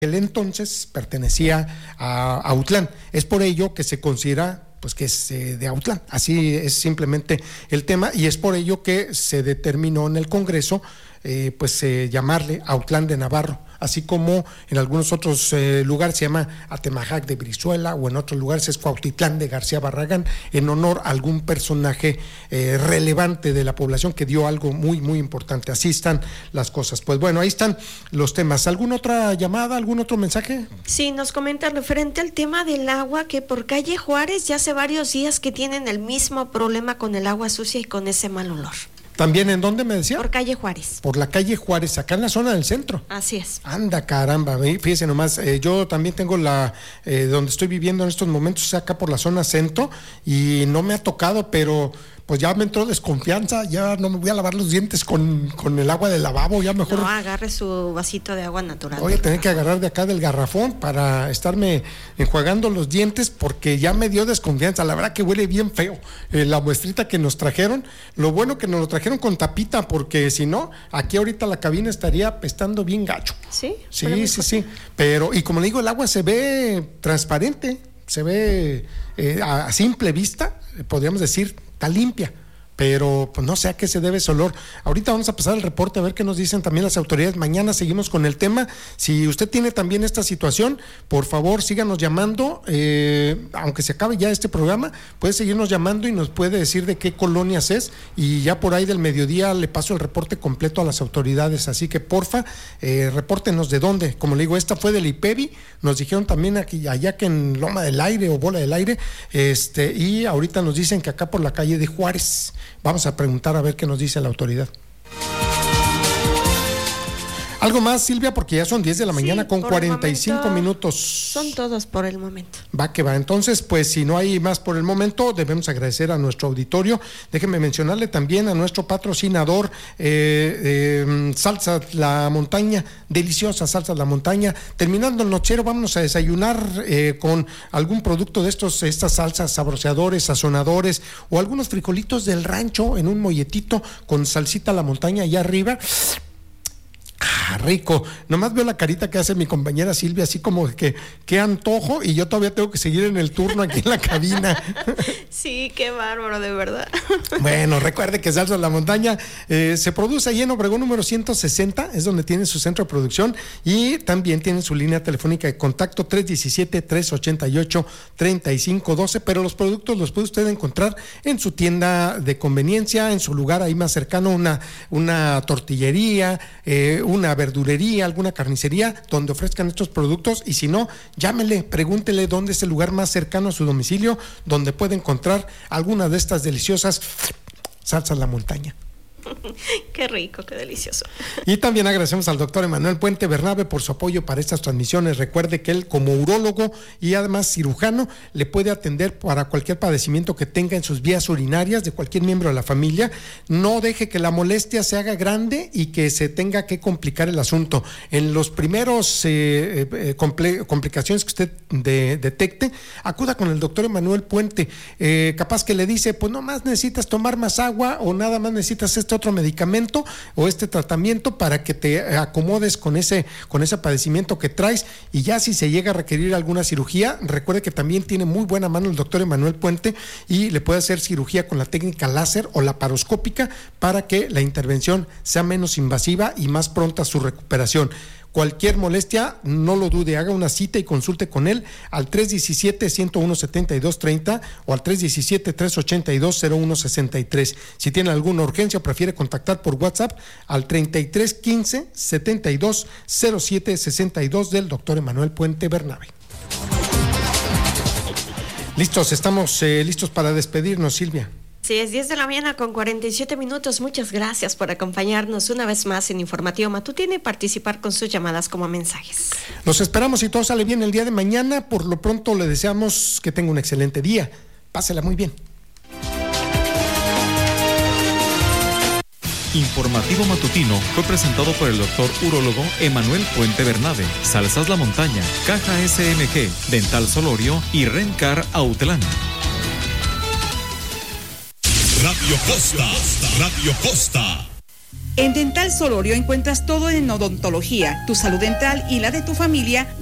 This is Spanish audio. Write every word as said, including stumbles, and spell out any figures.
aquel entonces pertenecía a Autlán. Es por ello que se considera pues que es eh, de Autlán, así es simplemente el tema, y es por ello que se determinó en el Congreso eh, pues eh, llamarle Autlán de Navarro, así como en algunos otros eh, lugares se llama Atemajac de Brizuela, o en otros lugares es Cuautitlán de García Barragán, en honor a algún personaje eh, relevante de la población que dio algo muy muy importante. Así están las cosas. Pues bueno, ahí están los temas. ¿Alguna otra llamada, algún otro mensaje? Sí, nos comenta referente al tema del agua, que por calle Juárez ya hace varios días que tienen el mismo problema con el agua sucia y con ese mal olor. ¿También en dónde me decía? Por calle Juárez. Por la calle Juárez, acá en la zona del centro. Así es. Anda, caramba, fíjese nomás, eh, yo también tengo la, eh, donde estoy viviendo en estos momentos, acá por la zona centro, y no me ha tocado, pero pues ya me entró desconfianza, ya no me voy a lavar los dientes con, con el agua del lavabo, ya mejor... No, agarre su vasito de agua natural. Voy a tener que agarrar de acá del garrafón para estarme enjuagando los dientes, porque ya me dio desconfianza. La verdad que huele bien feo eh, la muestrita que nos trajeron. Lo bueno que nos lo trajeron con tapita, porque si no, aquí ahorita la cabina estaría apestando bien gacho. Sí, sí, sí, sí. Pero, y como le digo, el agua se ve transparente, se ve eh, a, a simple vista, podríamos decir, está limpia, pero pues no sé a qué se debe ese olor. Ahorita vamos a pasar el reporte a ver qué nos dicen también las autoridades. Mañana seguimos con el tema. Si usted tiene también esta situación, por favor síganos llamando, eh, aunque se acabe ya este programa, puede seguirnos llamando y nos puede decir de qué colonias es, y ya por ahí del mediodía le paso el reporte completo a las autoridades. Así que porfa, eh, repórtenos de dónde. Como le digo, esta fue del IPEVI, nos dijeron también aquí, allá que en Loma del Aire o Bola del Aire, este, y ahorita nos dicen que acá por la calle de Juárez. Vamos a preguntar a ver qué nos dice la autoridad. ¿Algo más, Silvia? Porque ya son diez de la mañana, sí, con cuarenta y cinco minutos. Son todos por el momento. Va que va. Entonces, pues si no hay más por el momento, debemos agradecer a nuestro auditorio. Déjenme mencionarle también a nuestro patrocinador, eh, eh, Salsa La Montaña, deliciosa Salsa La Montaña. Terminando el nochero, vámonos a desayunar eh, con algún producto de estos, estas salsas, sabroseadores, sazonadores, o algunos frijolitos del rancho en un molletito con salsita La Montaña allá arriba. Ah, rico. Nomás veo la carita que hace mi compañera Silvia, así como que qué antojo, y yo todavía tengo que seguir en el turno aquí en la cabina. Sí, qué bárbaro, de verdad. Bueno, recuerde que Salsa La Montaña eh, se produce ahí en Obregón número ciento sesenta, es donde tiene su centro de producción, y también tiene su línea telefónica de contacto tres uno siete, tres ocho ocho, tres cinco uno dos, pero los productos los puede usted encontrar en su tienda de conveniencia, en su lugar ahí más cercano, una, una tortillería, eh, una verdulería, alguna carnicería donde ofrezcan estos productos, y si no, llámele, pregúntele dónde es el lugar más cercano a su domicilio donde puede encontrar alguna de estas deliciosas salsas La Montaña. Qué rico, qué delicioso. Y también agradecemos al doctor Emanuel Puente Bernabe por su apoyo para estas transmisiones. Recuerde que él, como urólogo y además cirujano, le puede atender para cualquier padecimiento que tenga en sus vías urinarias de cualquier miembro de la familia. No deje que la molestia se haga grande y que se tenga que complicar el asunto. En los primeros eh, eh, comple- complicaciones que usted de, detecte, acuda con el doctor Emanuel Puente. Eh, capaz que le dice, pues no más necesitas tomar más agua, o nada más necesitas esto otro medicamento o este tratamiento para que te acomodes con ese, con ese padecimiento que traes. Y ya si se llega a requerir alguna cirugía, recuerde que también tiene muy buena mano el doctor Emanuel Puente y le puede hacer cirugía con la técnica láser o laparoscópica para que la intervención sea menos invasiva y más pronta su recuperación. Cualquier molestia, no lo dude, haga una cita y consulte con él al tres uno siete, uno cero uno, siete dos tres cero o al tres uno siete, tres ocho dos, cero uno seis tres. Si tiene alguna urgencia o prefiere contactar por WhatsApp al treinta y tres quince, setenta y dos, cero siete sesenta y dos del doctor Emanuel Puente Bernabe. Listos, estamos eh, listos para despedirnos, Silvia. Sí, es diez de la mañana con cuarenta y siete minutos. Muchas gracias por acompañarnos una vez más en Informativo Matutino y participar con sus llamadas como mensajes. Los esperamos y todo sale bien el día de mañana. Por lo pronto le deseamos que tenga un excelente día. Pásela muy bien. Informativo Matutino fue presentado por el doctor urólogo Emanuel Puente Bernabe, Salsas La Montaña, Caja S M G, Dental Solorio y Rencar Autlán. Radio Costa, Radio Costa. En Dental Solorio encuentras todo en odontología, tu salud dental y la de tu familia